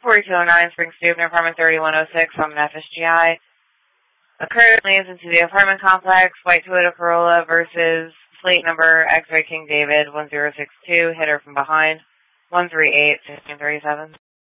4209 Spring Stoop, apartment 3106 on an FSGI. Occurred lanes into the apartment complex, white Toyota Corolla versus plate number X-Ray King David 1062, hitter from behind, 138, 1637.